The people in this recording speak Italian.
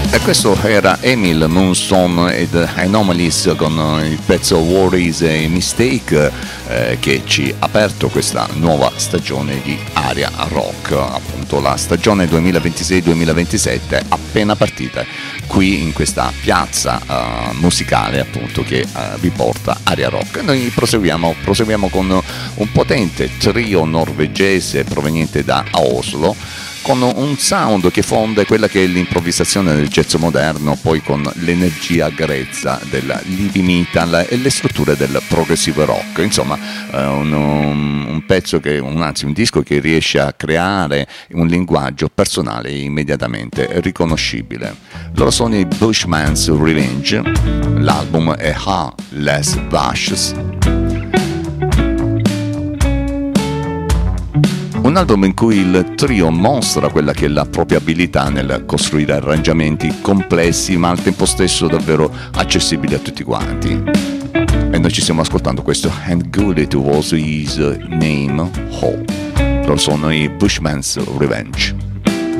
E questo era Emil Moonstone ed Anomalies con il pezzo Worries e Mistake che ci ha aperto questa nuova stagione di Aria Rock, appunto la stagione 2026-2027 appena partita qui in questa piazza musicale appunto che vi porta Aria Rock. Noi proseguiamo con un potente trio norvegese proveniente da Oslo, con un sound che fonde quella che è l'improvvisazione del jazz moderno, poi con l'energia grezza del heavy metal e le strutture del progressive rock. Insomma, un pezzo un disco che riesce a creare un linguaggio personale immediatamente riconoscibile. Loro sono i Bushman's Revenge, l'album è Ha Les Vaches. Un album in cui il trio mostra quella che è la propria abilità nel costruire arrangiamenti complessi ma al tempo stesso davvero accessibili a tutti quanti. E noi ci stiamo ascoltando questo And Good It Was His Name Ho. Loro sono i Bushman's Revenge.